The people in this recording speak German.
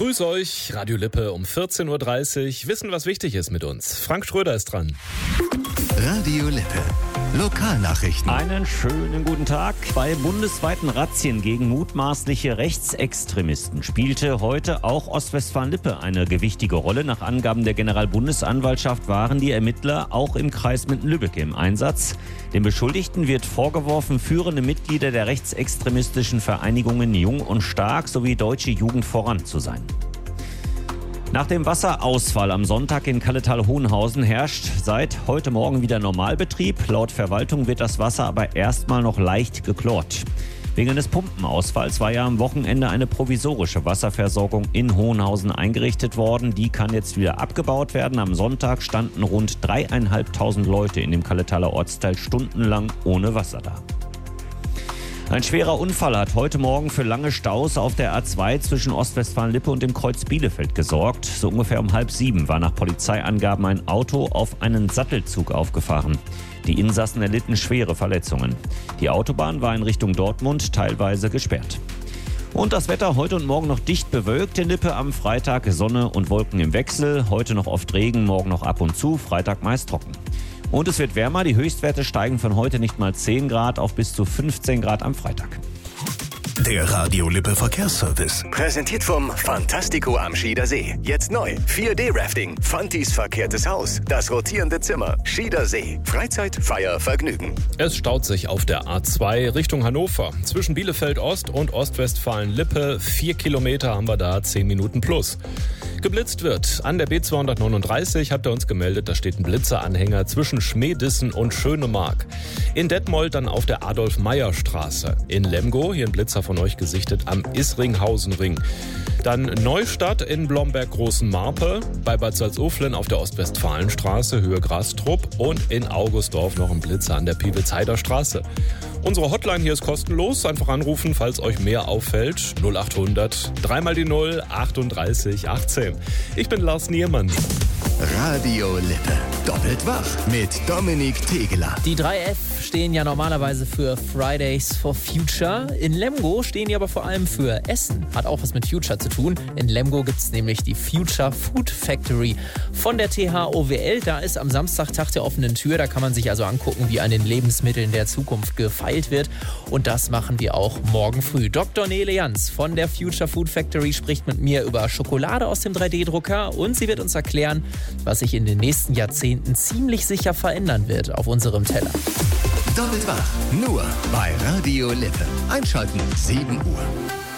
Grüß euch, Radio Lippe um 14.30 Uhr. Wissen, was wichtig ist mit uns. Frank Schröder ist dran. Radio Lippe. Lokalnachrichten. Einen schönen guten Tag. Bei bundesweiten Razzien gegen mutmaßliche Rechtsextremisten spielte heute auch Ostwestfalen-Lippe eine gewichtige Rolle. Nach Angaben der Generalbundesanwaltschaft waren die Ermittler auch im Kreis Minden-Lübbecke im Einsatz. Den Beschuldigten wird vorgeworfen, führende Mitglieder der rechtsextremistischen Vereinigungen Jung und Stark sowie Deutsche Jugend voran zu sein. Nach dem Wasserausfall am Sonntag in Kalletal-Hohenhausen herrscht seit heute Morgen wieder Normalbetrieb. Laut Verwaltung wird das Wasser aber erstmal noch leicht geklort. Wegen des Pumpenausfalls war ja am Wochenende eine provisorische Wasserversorgung in Hohenhausen eingerichtet worden. Die kann jetzt wieder abgebaut werden. Am Sonntag standen rund 3.500 Leute in dem Kalletaler Ortsteil stundenlang ohne Wasser da. Ein schwerer Unfall hat heute Morgen für lange Staus auf der A2 zwischen Ostwestfalen-Lippe und dem Kreuz Bielefeld gesorgt. So ungefähr um 6:30 war nach Polizeiangaben ein Auto auf einen Sattelzug aufgefahren. Die Insassen erlitten schwere Verletzungen. Die Autobahn war in Richtung Dortmund teilweise gesperrt. Und das Wetter heute und morgen noch dicht bewölkt in Lippe. Am Freitag Sonne und Wolken im Wechsel. Heute noch oft Regen, morgen noch ab und zu. Freitag meist trocken. Und es wird wärmer. Die Höchstwerte steigen von heute nicht mal 10 Grad auf bis zu 15 Grad am Freitag. Der Radio Lippe Verkehrsservice. Präsentiert vom Fantastico am Schieder See. Jetzt neu. 4D-Rafting. Fantis verkehrtes Haus. Das rotierende Zimmer. Schieder See. Freizeit, Feier, Vergnügen. Es staut sich auf der A2 Richtung Hannover. Zwischen Bielefeld Ost und Ostwestfalen-Lippe. 4 Kilometer haben wir da, 10 Minuten plus. Geblitzt wird. An der B239 habt ihr uns gemeldet, da steht ein Blitzeranhänger zwischen Schmedissen und Schönemark. In Detmold dann auf der Adolf-Meyer-Straße. In Lemgo, hier ein Blitzer von euch gesichtet, am Isringhausenring. Dann Neustadt in Blomberg-Großen-Marpe, bei Bad Salzuflen auf der Ostwestfalenstraße, Höhe Grastrup und in Augustdorf noch ein Blitzer an der Piewitzheider Straße. Unsere Hotline hier ist kostenlos. Einfach anrufen, falls euch mehr auffällt. 0800 3x0 38 18. Ich bin Lars Niermann. Radio Lippe. Doppelt wach mit Dominik Tegeler. Die 3F stehen ja normalerweise für Fridays for Future. In Lemgo stehen die aber vor allem für Essen. Hat auch was mit Future zu tun. In Lemgo gibt es nämlich die Future Food Factory von der THOWL. Da ist am Samstag Tag der offenen Tür. Da kann man sich also angucken, wie an den Lebensmitteln der Zukunft gefeilt wird. Und das machen wir auch morgen früh. Dr. Nele Jans von der Future Food Factory spricht mit mir über Schokolade aus dem 3D-Drucker. Und sie wird uns erklären, was sich in den nächsten Jahrzehnten ziemlich sicher verändern wird auf unserem Teller. Doppelt wach. Nur bei Radio Lippe. Einschalten 7 Uhr.